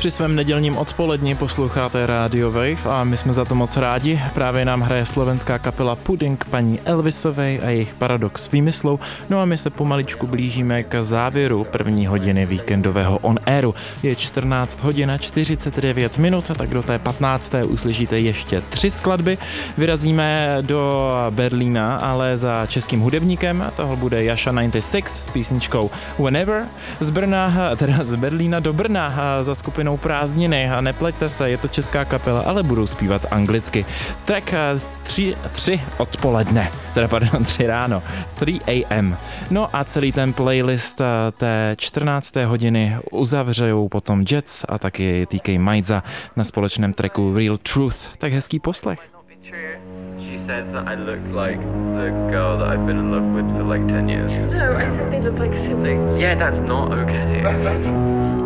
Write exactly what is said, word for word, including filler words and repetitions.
Při svém nedělním odpoledni posloucháte Radio Wave a my jsme za to moc rádi. Právě nám hraje slovenská kapela Pudding paní Elvisovej a jejich Paradox výmyslou. No a my se pomaličku blížíme k závěru první hodiny víkendového on airu. Je čtrnáct hodin a čtyřicet devět minut, tak do té patnácté uslyšíte ještě tři skladby. Vyrazíme do Berlína, ale za českým hudebníkem. Toho bude Jascha devadesát šest s písničkou Whenever. Z Brna, teda z Berlína do Brna za skupinou Prázdniny. A nepleťte se, je to česká kapela, ale budou zpívat anglicky. Track tři, tři odpoledne, teda pardon, tři ráno, tři a m. No a celý ten playlist té čtrnácté hodiny uzavřejou potom Jets a taky T K Majza na společném tracku Real Truth. Tak hezký poslech. She said that I looked like the girl that I've been in love with for like ten years. No, I said they look like siblings. Yeah, that's not okay.